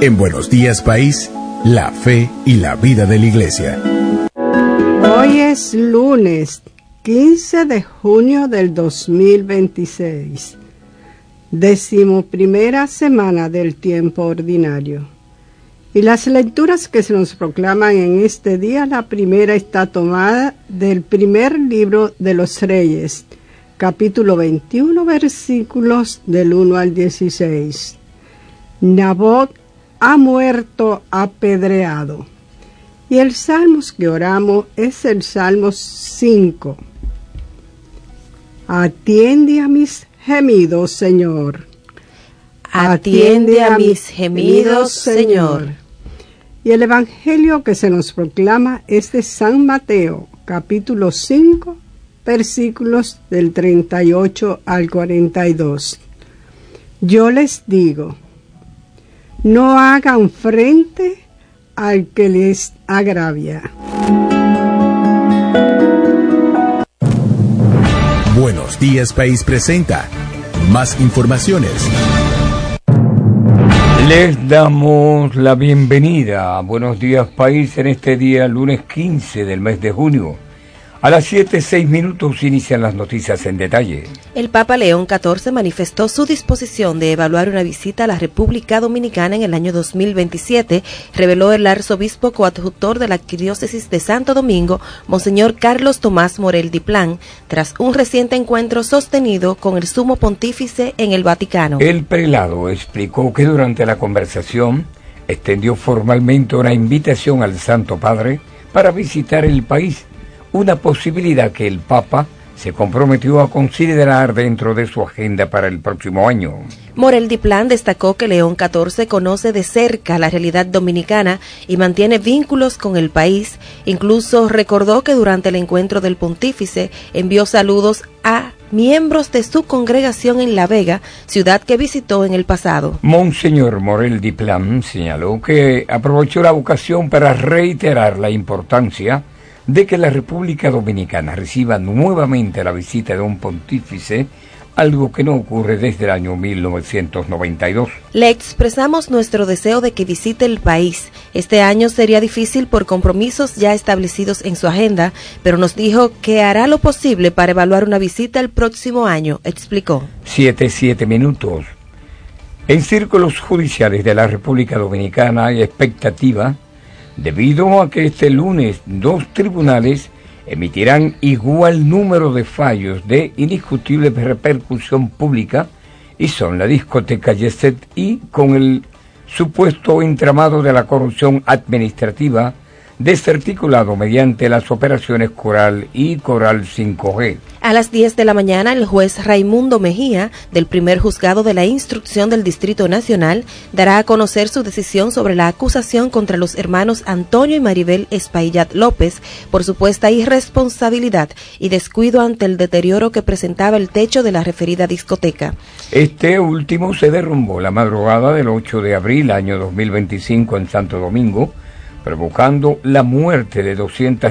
En Buenos Días País, la fe y la vida de la Iglesia. Hoy es lunes 15 de junio del 2026, 11ª semana del tiempo ordinario. Y las lecturas que se nos proclaman en este día, la primera está tomada del primer libro de los Reyes, capítulo 21, versículos del 1 al 16. Nabot ha muerto apedreado. Y el salmo que oramos es el Salmo 5. Atiende a mis gemidos, Señor. Atiende a mis gemidos, Señor. Y el evangelio que se nos proclama es de San Mateo, capítulo 5, versículos del 38 al 42. Yo les digo, no hagan frente al que les agravia. Buenos Días País presenta más informaciones. Les damos la bienvenida a Buenos Días País en este día, lunes 15 del mes de junio. A las 7:06 inician las noticias en detalle. El Papa León XIV manifestó su disposición de evaluar una visita a la República Dominicana en el año 2027, reveló el arzobispo coadjutor de la Arquidiócesis de Santo Domingo, Monseñor Carlos Tomás Morel Diplán, tras un reciente encuentro sostenido con el Sumo Pontífice en el Vaticano. El prelado explicó que durante la conversación extendió formalmente una invitación al Santo Padre para visitar el país, una posibilidad que el Papa se comprometió a considerar dentro de su agenda para el próximo año. Morel Diplán destacó que León XIV conoce de cerca la realidad dominicana y mantiene vínculos con el país. Incluso recordó que durante el encuentro del pontífice envió saludos a miembros de su congregación en La Vega, ciudad que visitó en el pasado. Monseñor Morel Diplán señaló que aprovechó la ocasión para reiterar la importancia de que la República Dominicana reciba nuevamente la visita de un pontífice, algo que no ocurre desde el año 1992. Le expresamos nuestro deseo de que visite el país. Este año sería difícil por compromisos ya establecidos en su agenda, pero nos dijo que hará lo posible para evaluar una visita el próximo año, explicó. 7:07. En círculos judiciales de la República Dominicana hay expectativa debido a que este lunes 2 tribunales emitirán igual número de fallos de indiscutible repercusión pública, y son la discoteca Yeset y con el supuesto entramado de la corrupción administrativa desarticulado mediante las operaciones Coral y Coral 5G. A las 10 de la mañana, el juez Raimundo Mejía, del primer juzgado de la instrucción del Distrito Nacional, dará a conocer su decisión sobre la acusación contra los hermanos Antonio y Maribel Espaillat López por supuesta irresponsabilidad y descuido ante el deterioro que presentaba el techo de la referida discoteca. Este último se derrumbó la madrugada del 8 de abril, año 2025, en Santo Domingo, provocando la muerte de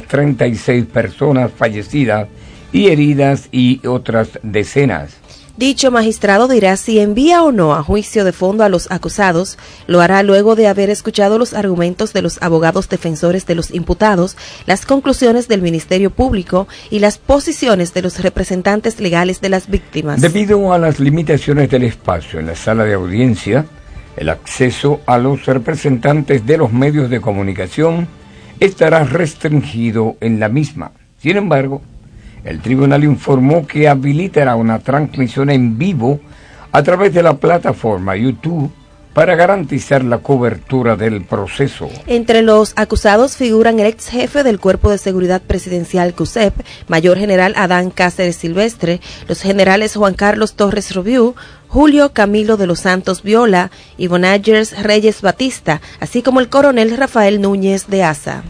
236 personas fallecidas y heridas y otras decenas. Dicho magistrado dirá si envía o no a juicio de fondo a los acusados. Lo hará luego de haber escuchado los argumentos de los abogados defensores de los imputados, las conclusiones del Ministerio Público y las posiciones de los representantes legales de las víctimas. Debido a las limitaciones del espacio en la sala de audiencia, el acceso a los representantes de los medios de comunicación estará restringido en la misma. Sin embargo, el tribunal informó que habilitará una transmisión en vivo a través de la plataforma YouTube para garantizar la cobertura del proceso. Entre los acusados figuran el ex jefe del Cuerpo de Seguridad Presidencial CUSEP, Mayor General Adán Cáceres Silvestre, los generales Juan Carlos Torres Rubiú, Julio Camilo de los Santos Viola y Bonagers Reyes Batista, así como el coronel Rafael Núñez de Asa.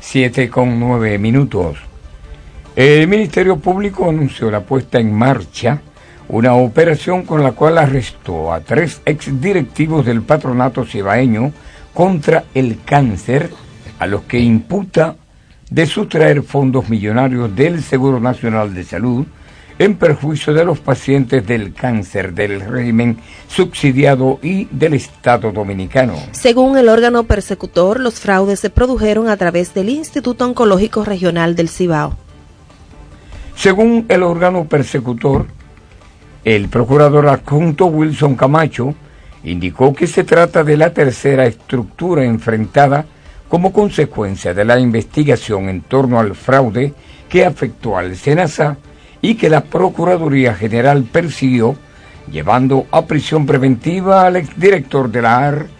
7:09. El Ministerio Público anunció la puesta en marcha una operación con la cual arrestó a 3 exdirectivos del patronato cibaeño contra el cáncer, a los que imputa de sustraer fondos millonarios del Seguro Nacional de Salud en perjuicio de los pacientes del cáncer del régimen subsidiado y del Estado dominicano. Según el órgano persecutor, los fraudes se produjeron a través del Instituto Oncológico Regional del Cibao. Según el órgano persecutor, el procurador adjunto Wilson Camacho indicó que se trata de la tercera estructura enfrentada como consecuencia de la investigación en torno al fraude que afectó al SENASA y que la Procuraduría General persiguió, llevando a prisión preventiva al exdirector de la AR,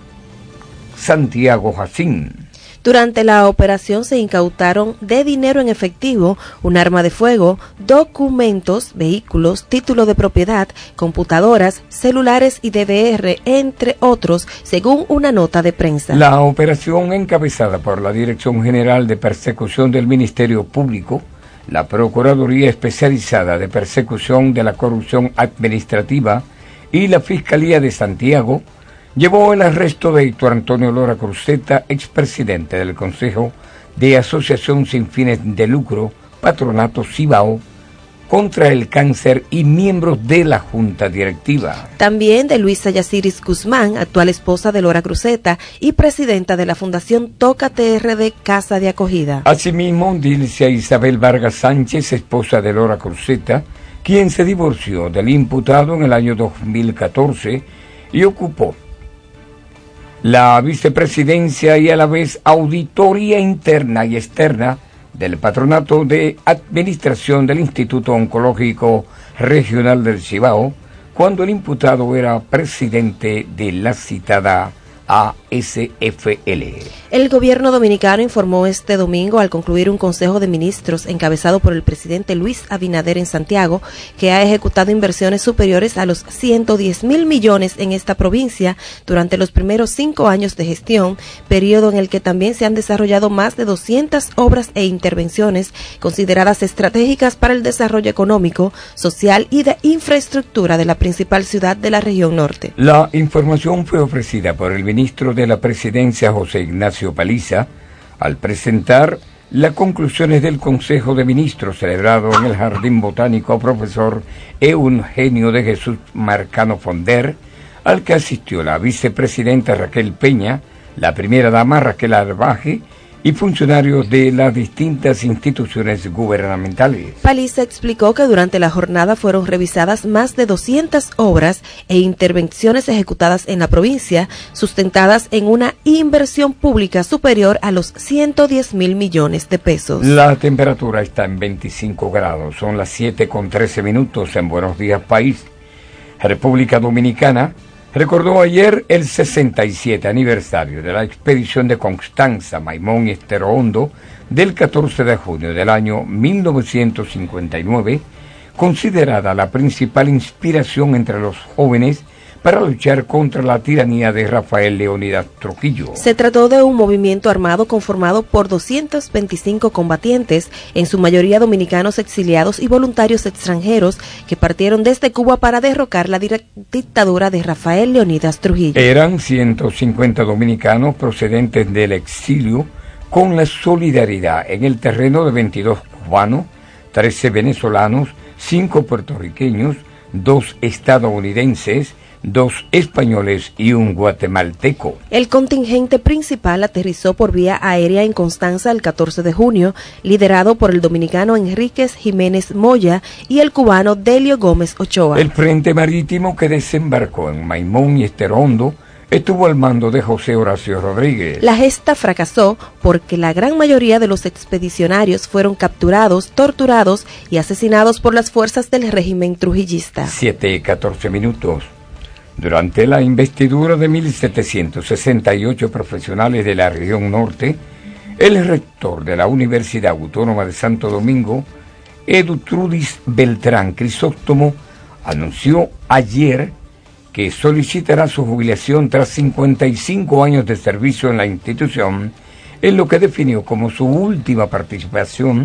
Santiago Jacín. Durante la operación se incautaron de dinero en efectivo, un arma de fuego, documentos, vehículos, título de propiedad, computadoras, celulares y DVR, entre otros, según una nota de prensa. La operación, encabezada por la Dirección General de Persecución del Ministerio Público, la Procuraduría Especializada de Persecución de la Corrupción Administrativa y la Fiscalía de Santiago, llevó el arresto de Héctor Antonio Lora Cruzeta, expresidente del Consejo de Asociación Sin Fines de Lucro, Patronato Cibao, contra el cáncer y miembros de la Junta Directiva. También de Luisa Yaciris Guzmán, actual esposa de Lora Cruzeta y presidenta de la Fundación Toca TRD Casa de Acogida. Asimismo, Dilcia Isabel Vargas Sánchez, esposa de Lora Cruzeta, quien se divorció del imputado en el año 2014 y ocupó la vicepresidencia y a la vez auditoría interna y externa del Patronato de Administración del Instituto Oncológico Regional del Cibao, cuando el imputado era presidente de la citada ASFL. El gobierno dominicano informó este domingo, al concluir un consejo de ministros encabezado por el presidente Luis Abinader en Santiago, que ha ejecutado inversiones superiores a los 110.000 millones en esta provincia durante los primeros 5 años de gestión, periodo en el que también se han desarrollado más de 200 obras e intervenciones consideradas estratégicas para el desarrollo económico, social y de infraestructura de la principal ciudad de la región norte. La información fue ofrecida por el ministro de la Presidencia, José Ignacio Paliza, al presentar las conclusiones del Consejo de Ministros celebrado en el Jardín Botánico profesor Eugenio de Jesús Marcano Fonder, al que asistió la vicepresidenta Raquel Peña, la primera dama Raquel Arbaje y funcionarios de las distintas instituciones gubernamentales. Paliza explicó que durante la jornada fueron revisadas más de 200 obras e intervenciones ejecutadas en la provincia, sustentadas en una inversión pública superior a los 110.000 millones de pesos. La temperatura está en 25 grados, son las 7:13 en Buenos Días País. República Dominicana recordó ayer el 67 aniversario de la expedición de Constanza, Maimón y Estero Hondo del 14 de junio del año 1959, considerada la principal inspiración entre los jóvenes para luchar contra la tiranía de Rafael Leónidas Trujillo. Se trató de un movimiento armado conformado por 225 combatientes, en su mayoría dominicanos exiliados y voluntarios extranjeros, que partieron desde Cuba para derrocar la dictadura de Rafael Leónidas Trujillo. Eran 150 dominicanos procedentes del exilio, con la solidaridad en el terreno de 22 cubanos, 13 venezolanos, 5 puertorriqueños, 2 estadounidenses, 2 españoles y un guatemalteco. El contingente principal aterrizó por vía aérea en Constanza el 14 de junio, liderado por el dominicano Enríquez Jiménez Moya y el cubano Delio Gómez Ochoa. El frente marítimo que desembarcó en Maimón y Estero Hondo estuvo al mando de José Horacio Rodríguez. La gesta fracasó porque la gran mayoría de los expedicionarios fueron capturados, torturados y asesinados por las fuerzas del régimen trujillista. 7:14. Durante la investidura de 1.768 profesionales de la región norte, el rector de la Universidad Autónoma de Santo Domingo, Edutrudis Beltrán Crisóstomo, anunció ayer que solicitará su jubilación tras 55 años de servicio en la institución, en lo que definió como su última participación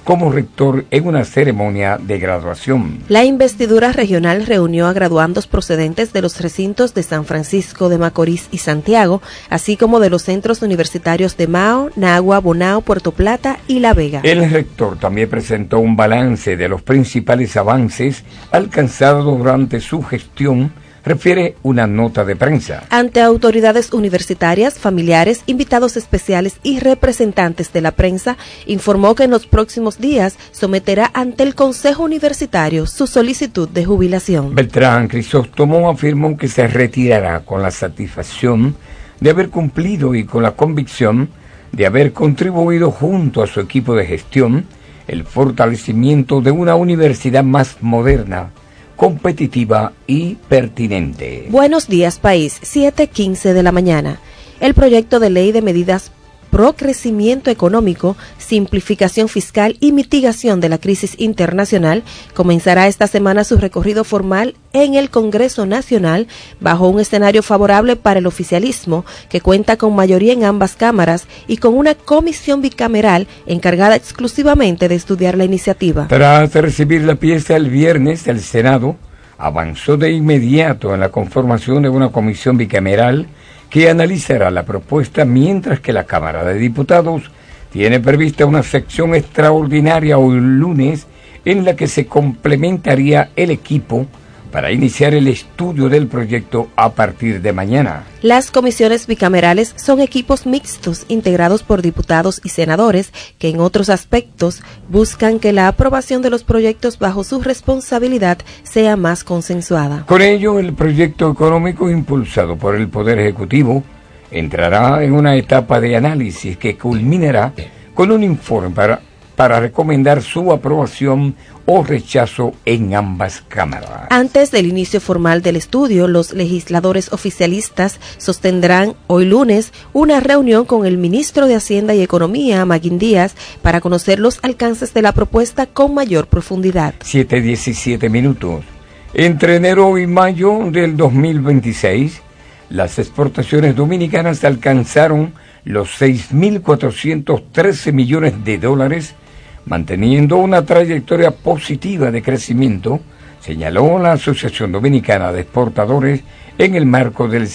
como rector en una ceremonia de graduación. La investidura regional reunió a graduandos procedentes de los recintos de San Francisco de Macorís y Santiago, así como de los centros universitarios de Mao, Nagua, Bonao, Puerto Plata y La Vega. El rector también presentó un balance de los principales avances alcanzados durante su gestión, refiere una nota de prensa. Ante autoridades universitarias, familiares, invitados especiales y representantes de la prensa, informó que en los próximos días someterá ante el Consejo Universitario su solicitud de jubilación. Beltrán Crisóstomo afirmó que se retirará con la satisfacción de haber cumplido y con la convicción de haber contribuido junto a su equipo de gestión el fortalecimiento de una universidad más moderna, competitiva y pertinente. Buenos días, país. 7:15 de la mañana. El proyecto de ley de medidas pro crecimiento económico, simplificación fiscal y mitigación de la crisis internacional comenzará esta semana su recorrido formal en el Congreso Nacional bajo un escenario favorable para el oficialismo que cuenta con mayoría en ambas cámaras y con una comisión bicameral encargada exclusivamente de estudiar la iniciativa. Tras recibir la pieza el viernes, el Senado avanzó de inmediato en la conformación de una comisión bicameral que analizará la propuesta, mientras que la Cámara de Diputados tiene prevista una sección extraordinaria hoy lunes en la que se complementaría el equipo para iniciar el estudio del proyecto a partir de mañana. Las comisiones bicamerales son equipos mixtos integrados por diputados y senadores que en otros aspectos buscan que la aprobación de los proyectos bajo su responsabilidad sea más consensuada. Con ello, el proyecto económico impulsado por el Poder Ejecutivo entrará en una etapa de análisis que culminará con un informe para recomendar su aprobación o rechazo en ambas cámaras. Antes del inicio formal del estudio, los legisladores oficialistas sostendrán hoy lunes una reunión con el ministro de Hacienda y Economía, Maguín Díaz, para conocer los alcances de la propuesta con mayor profundidad. 7:17 minutos. Entre enero y mayo del 2026, las exportaciones dominicanas alcanzaron los 6.413 millones de dólares, manteniendo una trayectoria positiva de crecimiento, señaló la Asociación Dominicana de Exportadores en el marco del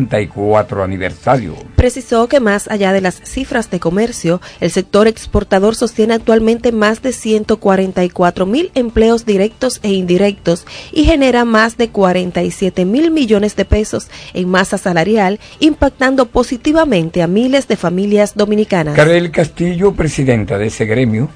54 aniversario. Precisó que más allá de las cifras de comercio, el sector exportador sostiene actualmente más de 144.000 empleos directos e indirectos y genera más de 47.000 millones de pesos en masa salarial, impactando positivamente a miles de familias dominicanas. Karel Castillo, presidenta de ese gremio,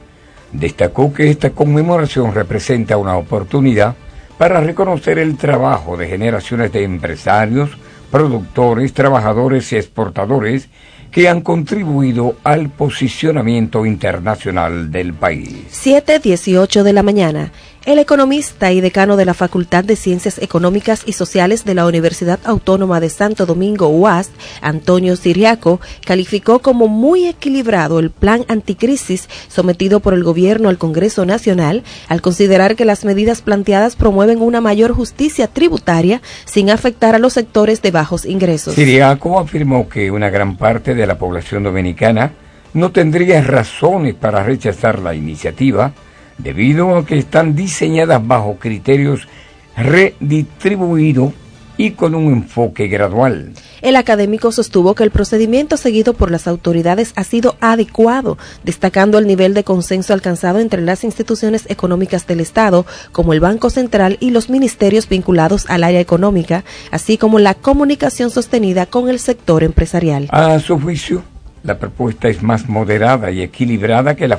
destacó que esta conmemoración representa una oportunidad para reconocer el trabajo de generaciones de empresarios, productores, trabajadores y exportadores que han contribuido al posicionamiento internacional del país. 7:18 de la mañana. El economista y decano de la Facultad de Ciencias Económicas y Sociales de la Universidad Autónoma de Santo Domingo, UAS, Antonio Siriaco, calificó como muy equilibrado el plan anticrisis sometido por el gobierno al Congreso Nacional, al considerar que las medidas planteadas promueven una mayor justicia tributaria sin afectar a los sectores de bajos ingresos. Siriaco afirmó que una gran parte de la población dominicana no tendría razones para rechazar la iniciativa, debido a que están diseñadas bajo criterios redistribuidos y con un enfoque gradual. El académico sostuvo que el procedimiento seguido por las autoridades ha sido adecuado, destacando el nivel de consenso alcanzado entre las instituciones económicas del Estado, como el Banco Central y los ministerios vinculados al área económica, así como la comunicación sostenida con el sector empresarial. A su juicio, la propuesta es más moderada y equilibrada que la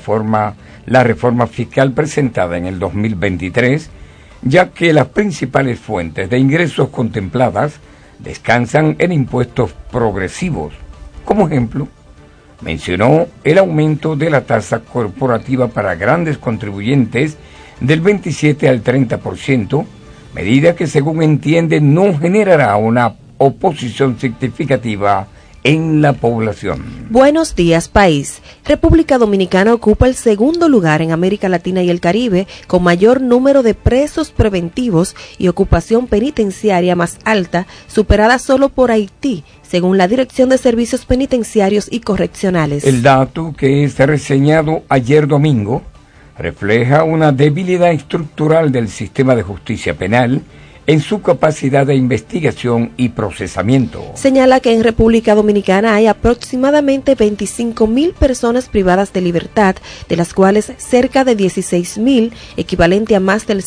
reforma fiscal presentada en el 2023, ya que las principales fuentes de ingresos contempladas descansan en impuestos progresivos. Como ejemplo, mencionó el aumento de la tasa corporativa para grandes contribuyentes del 27 al 30%, medida que según entiende no generará una oposición significativa en la población. Buenos días, país. República Dominicana ocupa el segundo lugar en América Latina y el Caribe con mayor número de presos preventivos y ocupación penitenciaria más alta, superada solo por Haití, según la Dirección de Servicios Penitenciarios y Correccionales. El dato, que es reseñado ayer domingo, refleja una debilidad estructural del sistema de justicia penal en su capacidad de investigación y procesamiento. Señala que en República Dominicana hay aproximadamente 25.000 personas privadas de libertad, de las cuales cerca de 16.000, equivalente a más del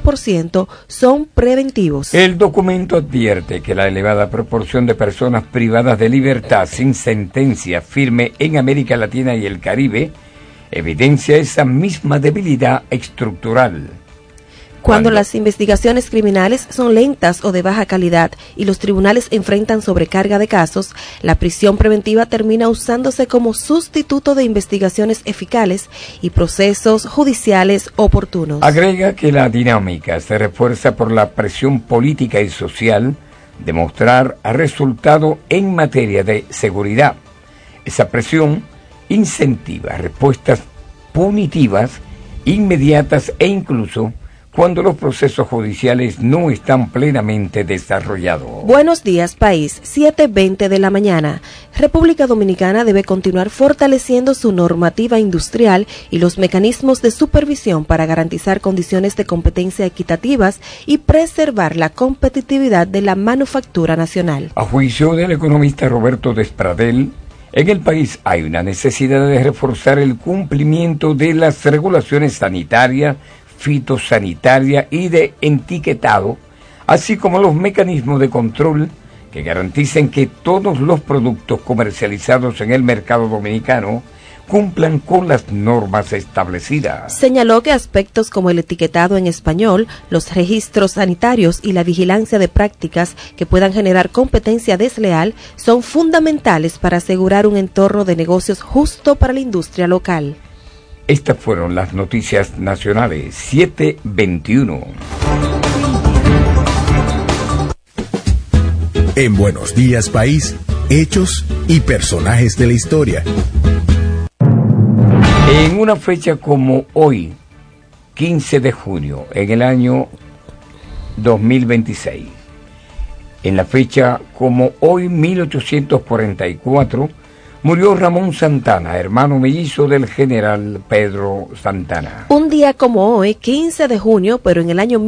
60%, son preventivos. El documento advierte que la elevada proporción de personas privadas de libertad sin sentencia firme en América Latina y el Caribe evidencia esa misma debilidad estructural. Cuando las investigaciones criminales son lentas o de baja calidad y los tribunales enfrentan sobrecarga de casos, la prisión preventiva termina usándose como sustituto de investigaciones eficaces y procesos judiciales oportunos. Agrega que la dinámica se refuerza por la presión política y social de mostrar resultado en materia de seguridad. Esa presión incentiva respuestas punitivas, inmediatas e incluso cuando los procesos judiciales no están plenamente desarrollados. Buenos días, país. 7:20 de la mañana. República Dominicana debe continuar fortaleciendo su normativa industrial y los mecanismos de supervisión para garantizar condiciones de competencia equitativas y preservar la competitividad de la manufactura nacional. A juicio del economista Roberto Despradel, en el país hay una necesidad de reforzar el cumplimiento de las regulaciones sanitarias, fitosanitaria y de etiquetado, así como los mecanismos de control que garanticen que todos los productos comercializados en el mercado dominicano cumplan con las normas establecidas. Señaló que aspectos como el etiquetado en español, los registros sanitarios y la vigilancia de prácticas que puedan generar competencia desleal son fundamentales para asegurar un entorno de negocios justo para la industria local. Estas fueron las noticias nacionales. 7:21. En Buenos Días, País, hechos y personajes de la historia. En una fecha como hoy, 15 de junio, en el año 2026, en la fecha como hoy, 1844, murió Ramón Santana, hermano mellizo del general Pedro Santana. Un día como hoy, 15 de junio, pero en el año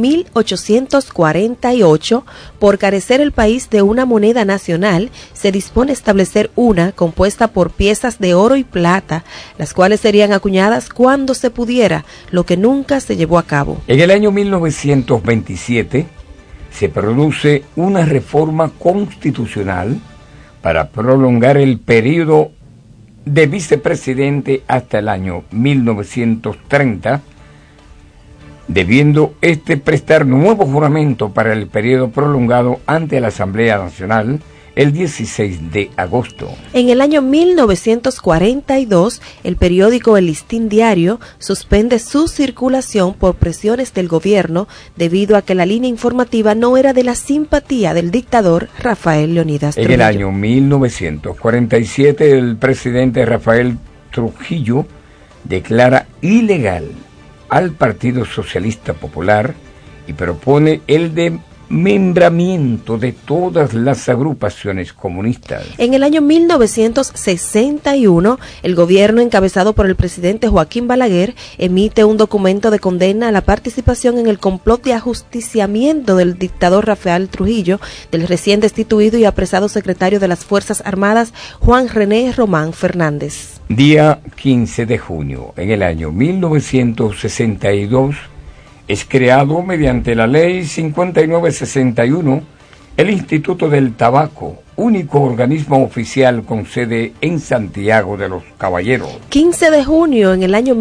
1848, por carecer el país de una moneda nacional, se dispone a establecer una compuesta por piezas de oro y plata, las cuales serían acuñadas cuando se pudiera, lo que nunca se llevó a cabo. En el año 1927 se produce una reforma constitucional para prolongar el periodo de vicepresidente hasta el año 1930, debiendo prestar nuevo juramento para el periodo prolongado ante la Asamblea Nacional el 16 de agosto. En el año 1942, el periódico El Listín Diario suspende su circulación por presiones del gobierno debido a que la línea informativa no era de la simpatía del dictador Rafael Leónidas Trujillo. En el año 1947, el presidente Rafael Trujillo declara ilegal al Partido Socialista Popular y propone el desmembramiento de todas las agrupaciones comunistas. En el año 1961, el gobierno encabezado por el presidente Joaquín Balaguer emite un documento de condena a la participación en el complot de ajusticiamiento del dictador Rafael Trujillo, del recién destituido y apresado secretario de las Fuerzas Armadas Juan René Román Fernández. Día 15 de junio, en el año 1962, es creado mediante la Ley 5961 el Instituto del Tabaco, único organismo oficial con sede en Santiago de los Caballeros. 15 de junio, en el año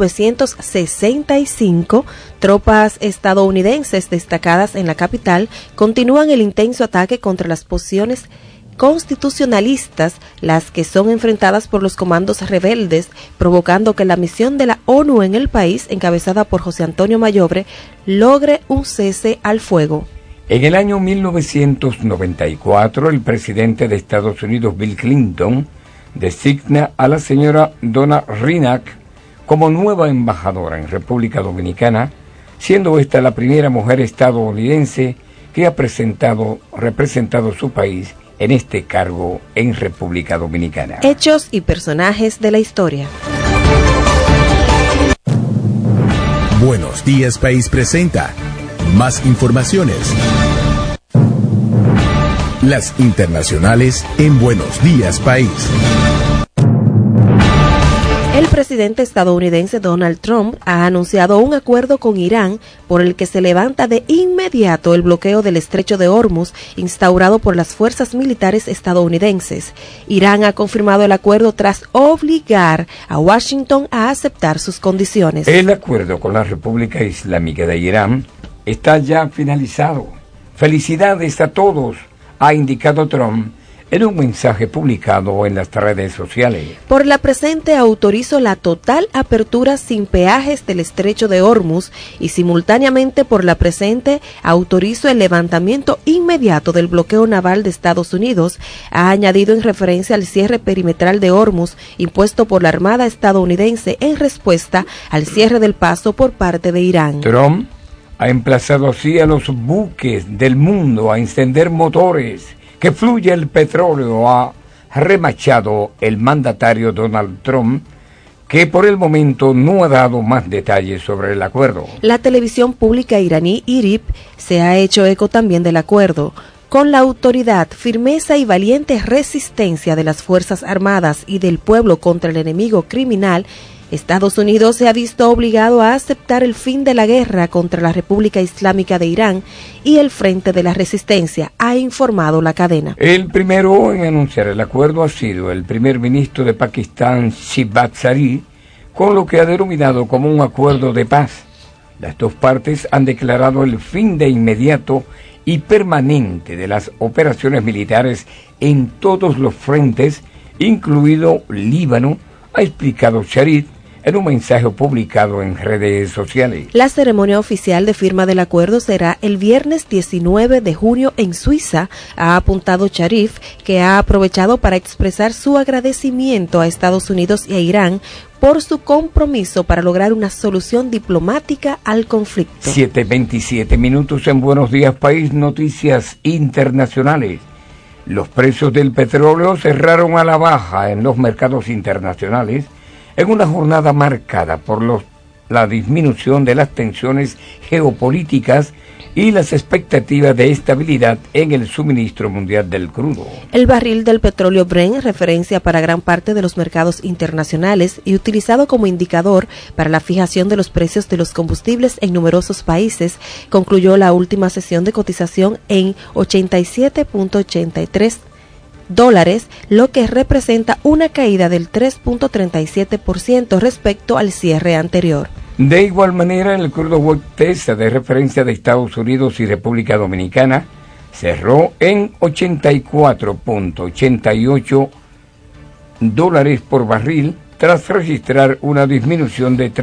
1965, tropas estadounidenses destacadas en la capital continúan el intenso ataque contra las posiciones constitucionalistas, las que son enfrentadas por los comandos rebeldes, provocando que la misión de la ONU en el país, encabezada por José Antonio Mayobre, logre un cese al fuego. En el año 1994, el presidente de Estados Unidos, Bill Clinton, designa a la señora Donna Rinnack como nueva embajadora en República Dominicana, siendo esta la primera mujer estadounidense que ha representado su país en este cargo en República Dominicana. Hechos y personajes de la historia. Buenos Días País presenta más informaciones. Las internacionales en Buenos Días País. El presidente estadounidense Donald Trump ha anunciado un acuerdo con Irán por el que se levanta de inmediato el bloqueo del estrecho de Hormuz instaurado por las fuerzas militares estadounidenses. Irán ha confirmado el acuerdo tras obligar a Washington a aceptar sus condiciones. El acuerdo con la República Islámica de Irán está ya finalizado. Felicidades a todos, ha indicado Trump en un mensaje publicado en las redes sociales. Por la presente autorizo la total apertura sin peajes del estrecho de Hormuz y simultáneamente por la presente autorizo el levantamiento inmediato del bloqueo naval de Estados Unidos, ha añadido en referencia al cierre perimetral de Hormuz impuesto por la Armada estadounidense en respuesta al cierre del paso por parte de Irán. Trump ha emplazado así a los buques del mundo a encender motores, que fluya el petróleo, ha remachado el mandatario Donald Trump, que por el momento no ha dado más detalles sobre el acuerdo. La televisión pública iraní IRIB se ha hecho eco también del acuerdo. Con la autoridad, firmeza y valiente resistencia de las Fuerzas Armadas y del pueblo contra el enemigo criminal, Estados Unidos se ha visto obligado a aceptar el fin de la guerra contra la República Islámica de Irán y el Frente de la Resistencia, ha informado la cadena. El primero en anunciar el acuerdo ha sido el primer ministro de Pakistán, Shehbaz Sharif, con lo que ha denominado como un acuerdo de paz. Las dos partes han declarado el fin de inmediato y permanente de las operaciones militares en todos los frentes, incluido Líbano, ha explicado Sharif en un mensaje publicado en redes sociales. La ceremonia oficial de firma del acuerdo será el viernes 19 de junio en Suiza, ha apuntado Sharif, que ha aprovechado para expresar su agradecimiento a Estados Unidos y a Irán por su compromiso para lograr una solución diplomática al conflicto. 7:27 minutos en Buenos Días País, noticias internacionales. Los precios del petróleo cerraron a la baja en los mercados internacionales en una jornada marcada por la disminución de las tensiones geopolíticas y las expectativas de estabilidad en el suministro mundial del crudo. El barril del petróleo Brent, referencia para gran parte de los mercados internacionales y utilizado como indicador para la fijación de los precios de los combustibles en numerosos países, concluyó la última sesión de cotización en $87.83, lo que representa una caída del 3.37% respecto al cierre anterior. De igual manera, el crudo West Texas de referencia de Estados Unidos y República Dominicana cerró en $84.88 por barril tras registrar una disminución de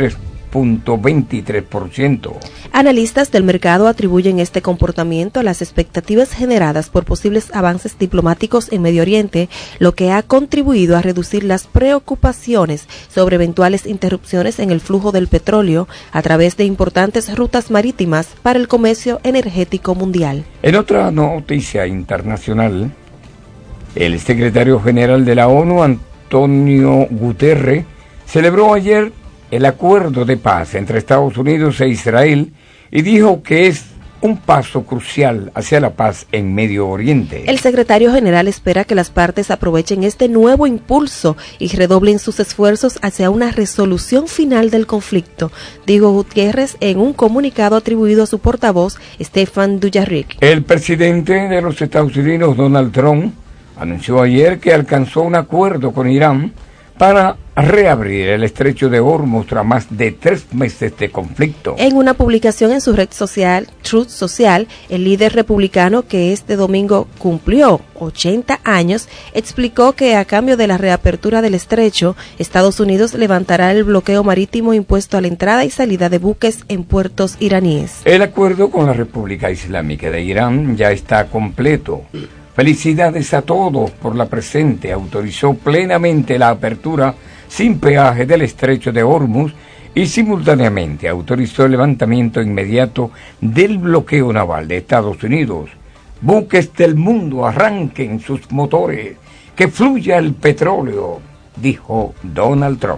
3.23%. Analistas del mercado atribuyen este comportamiento a las expectativas generadas por posibles avances diplomáticos en Medio Oriente, lo que ha contribuido a reducir las preocupaciones sobre eventuales interrupciones en el flujo del petróleo a través de importantes rutas marítimas para el comercio energético mundial. En otra noticia internacional, el secretario general de la ONU, Antonio Guterres, celebró ayer el acuerdo de paz entre Estados Unidos e Israel y dijo que es un paso crucial hacia la paz en Medio Oriente. El secretario general espera que las partes aprovechen este nuevo impulso y redoblen sus esfuerzos hacia una resolución final del conflicto, dijo Gutiérrez en un comunicado atribuido a su portavoz, Stefan Dujarric. El presidente de los Estados Unidos, Donald Trump, anunció ayer que alcanzó un acuerdo con Irán para reabrir el estrecho de Hormuz tras más de 3 meses de conflicto. En una publicación en su red social, Truth Social, el líder republicano que este domingo cumplió 80 años, explicó que a cambio de la reapertura del estrecho, Estados Unidos levantará el bloqueo marítimo impuesto a la entrada y salida de buques en puertos iraníes. El acuerdo con la República Islámica de Irán ya está completo. Felicidades a todos por la presente. Autorizó plenamente la apertura sin peaje del estrecho de Hormuz y simultáneamente autorizó el levantamiento inmediato del bloqueo naval de Estados Unidos. Buques del mundo, arranquen sus motores, que fluya el petróleo, dijo Donald Trump.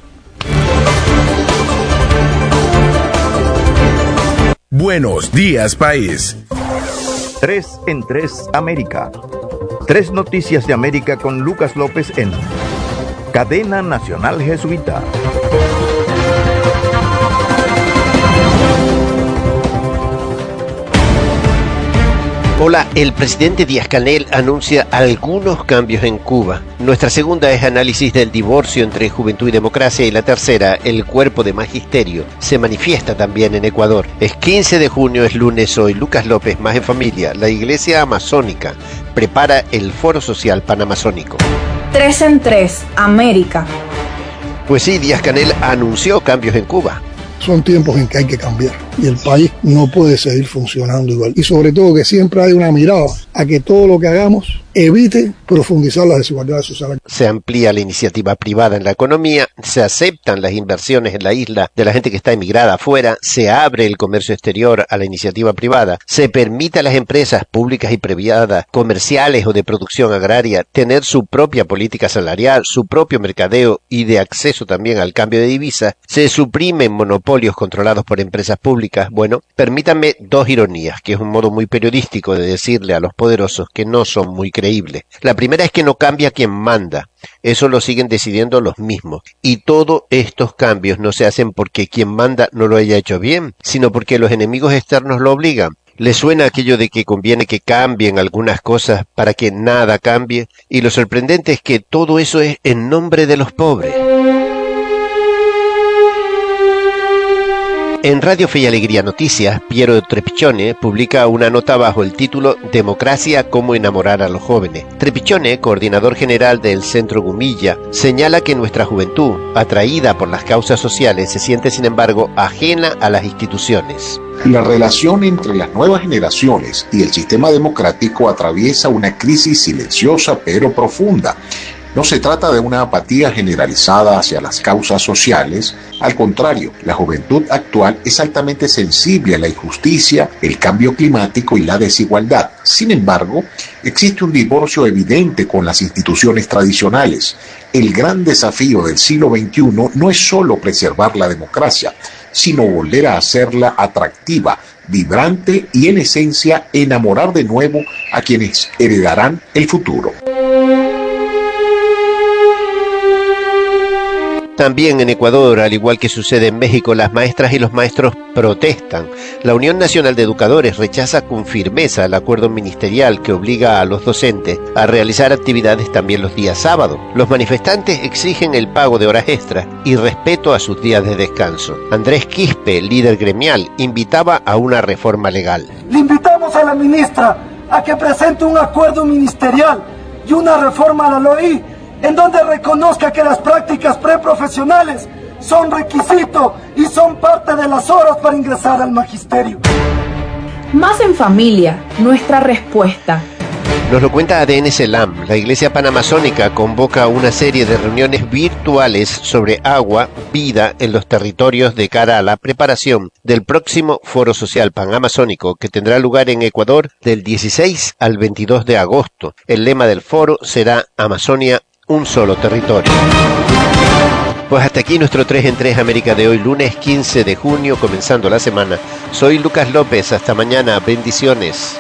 Buenos días, país. 3 en 3 América. 3 noticias de América con Lucas López en Cadena Nacional Jesuita. Hola, el presidente Díaz-Canel anuncia algunos cambios en Cuba. Nuestra segunda es análisis del divorcio entre Juventud y Democracia, y la tercera, el cuerpo de magisterio, se manifiesta también en Ecuador. Es 15 de junio, es lunes, soy Lucas López, más en familia. La Iglesia Amazónica prepara el Foro Social Panamazónico. 3 en 3, América. Pues sí, Díaz-Canel anunció cambios en Cuba. Son tiempos en que hay que cambiar y el país no puede seguir funcionando igual. Y sobre todo que siempre hay una mirada a que todo lo que hagamos evite profundizar las desigualdades sociales. Se amplía la iniciativa privada en la economía, se aceptan las inversiones en la isla de la gente que está emigrada afuera, se abre el comercio exterior a la iniciativa privada, se permite a las empresas públicas y privadas, comerciales o de producción agraria, tener su propia política salarial, su propio mercadeo y de acceso también al cambio de divisas, se suprimen monopolios controlados por empresas públicas. Bueno, permítanme 2 ironías, que es un modo muy periodístico de decirle a los poderosos que no son muy creíbles. La primera es que no cambia quien manda, eso lo siguen decidiendo los mismos, y todos estos cambios no se hacen porque quien manda no lo haya hecho bien, sino porque los enemigos externos lo obligan. ¿Les suena aquello de que conviene que cambien algunas cosas para que nada cambie? Y lo sorprendente es que todo eso es en nombre de los pobres. En Radio Fe y Alegría Noticias, Piero Trepichone publica una nota bajo el título Democracia, cómo enamorar a los jóvenes. Trepichone, coordinador general del Centro Gumilla, señala que nuestra juventud, atraída por las causas sociales, se siente sin embargo ajena a las instituciones. La relación entre las nuevas generaciones y el sistema democrático atraviesa una crisis silenciosa pero profunda. No se trata de una apatía generalizada hacia las causas sociales, al contrario, la juventud actual es altamente sensible a la injusticia, el cambio climático y la desigualdad. Sin embargo, existe un divorcio evidente con las instituciones tradicionales. El gran desafío del siglo XXI no es solo preservar la democracia, sino volver a hacerla atractiva, vibrante y en esencia enamorar de nuevo a quienes heredarán el futuro. También en Ecuador, al igual que sucede en México, las maestras y los maestros protestan. La Unión Nacional de Educadores rechaza con firmeza el acuerdo ministerial que obliga a los docentes a realizar actividades también los días sábados. Los manifestantes exigen el pago de horas extras y respeto a sus días de descanso. Andrés Quispe, líder gremial, invitaba a una reforma legal. Le invitamos a la ministra a que presente un acuerdo ministerial y una reforma a la LOI en donde reconozca que las prácticas preprofesionales son requisito y son parte de las horas para ingresar al magisterio. Más en familia, nuestra respuesta. Nos lo cuenta ADN Selam. La Iglesia Panamazónica convoca una serie de reuniones virtuales sobre agua, vida en los territorios de cara a la preparación del próximo Foro Social Panamazónico que tendrá lugar en Ecuador del 16 al 22 de agosto. El lema del foro será Amazonia, un solo territorio. Pues hasta aquí nuestro 3 en 3 América de hoy, lunes 15 de junio, comenzando la semana. Soy Lucas López, hasta mañana, bendiciones.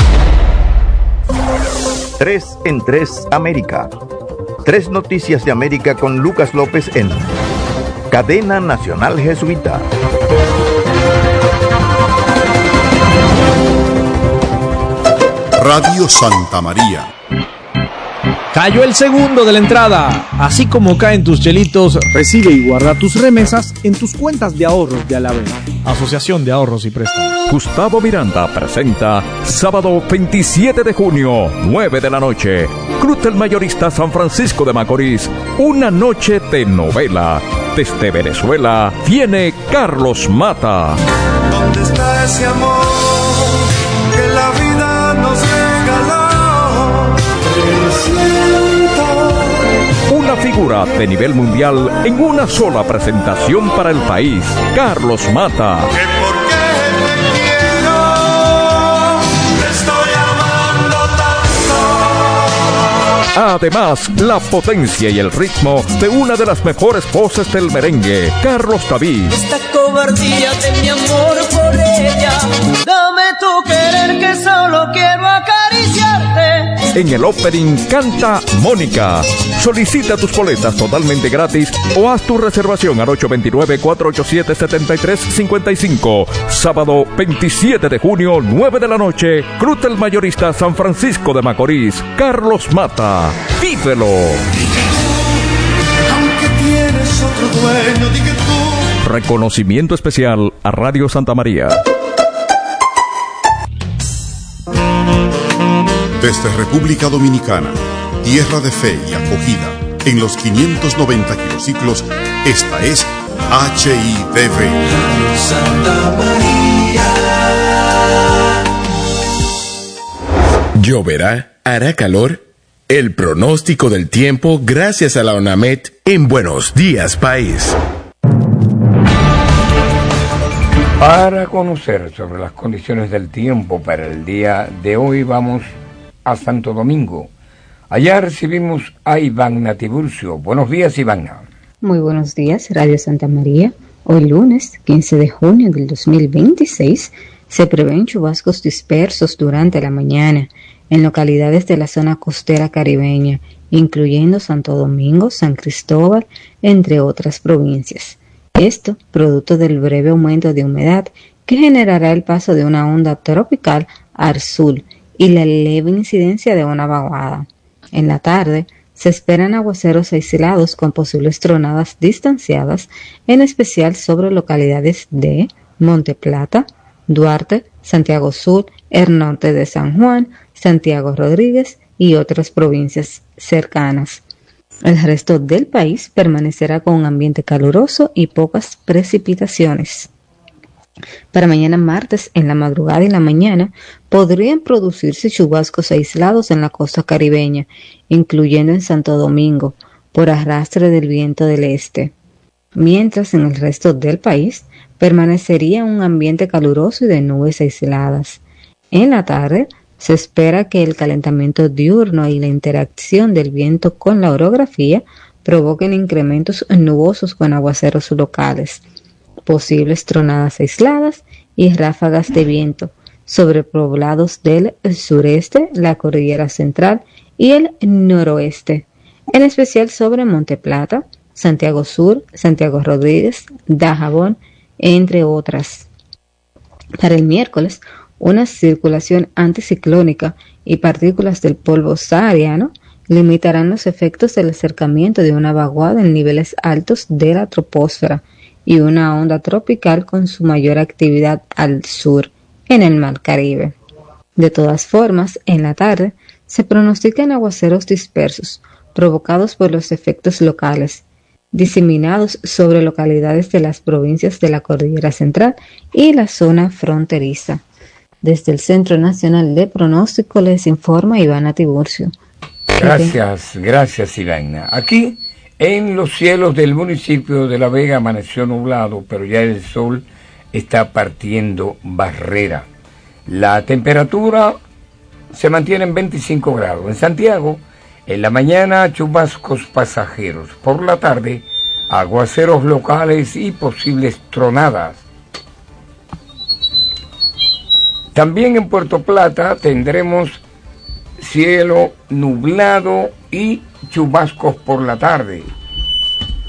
3 en 3 América. 3 noticias de América con Lucas López en Cadena Nacional Jesuita. Radio Santa María, Cayó el segundo de la entrada. Así como caen tus chelitos, recibe y guarda tus remesas en tus cuentas de ahorros de Alavés. Asociación de Ahorros y Préstamos. Gustavo Miranda presenta sábado 27 de junio, 9 de la noche. Club del Mayorista San Francisco de Macorís. Una noche de novela. Desde Venezuela viene Carlos Mata. ¿Dónde está ese amor que la vida nos regaló? Una figura de nivel mundial en una sola presentación para el país. Carlos Mata. Que porque te quiero, te estoy amando tanto. Además, la potencia y el ritmo de una de las mejores voces del merengue, Carlos David. Esta cobardía de mi amor por ella, dame tu querer que solo quiero acariciarte. En el opening canta Mónica. Solicita tus boletas totalmente gratis o haz tu reservación al 829-487-7355. Sábado 27 de junio, 9 de la noche, Cruz del Mayorista San Francisco de Macorís. Carlos Mata. ¡Vívelo! Aunque tienes otro dueño, di que tú. Reconocimiento especial a Radio Santa María. Desde República Dominicana, tierra de fe y acogida, en los 590 kilociclos, esta es HIDV. Santa María. ¿Lloverá? ¿Hará calor? El pronóstico del tiempo gracias a la ONAMED en Buenos Días País. Para conocer sobre las condiciones del tiempo para el día de hoy vamos a Santo Domingo. Allá recibimos a Ivana Tiburcio. Buenos días, Ivana. Muy buenos días, Radio Santa María. Hoy lunes, 15 de junio del 2026, se prevén chubascos dispersos durante la mañana en localidades de la zona costera caribeña, incluyendo Santo Domingo, San Cristóbal, entre otras provincias. Esto, producto del breve aumento de humedad que generará el paso de una onda tropical al sur y la leve incidencia de una vaguada. En la tarde, se esperan aguaceros aislados con posibles tronadas distanciadas, en especial sobre localidades de Monte Plata, Duarte, Santiago Sur, el norte de San Juan, Santiago Rodríguez y otras provincias cercanas. El resto del país permanecerá con un ambiente caluroso y pocas precipitaciones. Para mañana martes, en la madrugada y la mañana, podrían producirse chubascos aislados en la costa caribeña, incluyendo en Santo Domingo, por arrastre del viento del este. Mientras en el resto del país permanecería un ambiente caluroso y de nubes aisladas. En la tarde, se espera que el calentamiento diurno y la interacción del viento con la orografía provoquen incrementos nubosos con aguaceros locales, posibles tronadas aisladas y ráfagas de viento sobre poblados del sureste, la cordillera central y el noroeste, en especial sobre Monte Plata, Santiago Sur, Santiago Rodríguez, Dajabón, entre otras. Para el miércoles, una circulación anticiclónica y partículas del polvo sahariano limitarán los efectos del acercamiento de una vaguada en niveles altos de la troposfera y una onda tropical con su mayor actividad al sur, en el Mar Caribe. De todas formas, en la tarde se pronostican aguaceros dispersos, provocados por los efectos locales, diseminados sobre localidades de las provincias de la Cordillera Central y la zona fronteriza. Desde el Centro Nacional de Pronóstico les informa Ivana Tiburcio. Gracias Ivana. Aquí en los cielos del municipio de La Vega amaneció nublado, pero ya el sol está partiendo barrera. La temperatura se mantiene en 25 grados. En Santiago, en la mañana chubascos pasajeros. Por la tarde, aguaceros locales y posibles tronadas. También en Puerto Plata tendremos cielo nublado y chubascos por la tarde.